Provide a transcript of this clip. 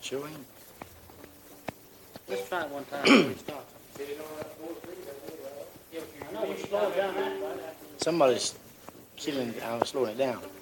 Sure ain't. Let's try it one time before we stop. I know we slowed down that right after. Somebody's slowing it down.